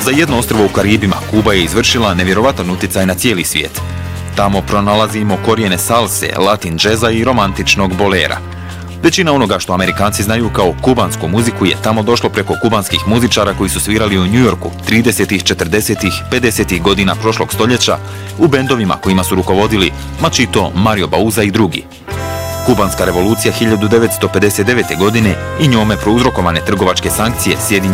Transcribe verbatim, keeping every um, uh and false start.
Za jedno ostrvo u Karibima Kuba je izvršila nevjerovatan utjecaj na cijeli svijet. Tamo pronalazimo korijene salse, latin džeza i romantičnog bolera. Većina onoga što Amerikanci znaju kao kubansku muziku je tamo došlo preko kubanskih muzičara koji su svirali u New Yorku tridesetih, četrdesetih, pedesetih godina prošlog stoljeća u bendovima kojima su rukovodili Machito, Mario Bauza i drugi. Kubanska revolucija hiljadu devetsto pedeset devete. godine i njome prouzrokovane trgovačke sankcije Sjedinjenih